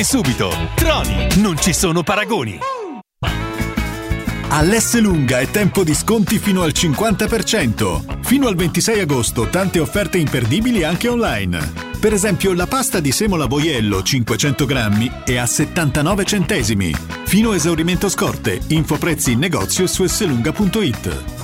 Subito, Troni, non ci sono paragoni. All'Esselunga è tempo di sconti fino al 50%. Fino al 26 agosto tante offerte imperdibili anche online. Per esempio la pasta di semola Voiello 500 grammi è a 79 centesimi. Fino a esaurimento scorte. Info prezzi in negozio e su esselunga.it.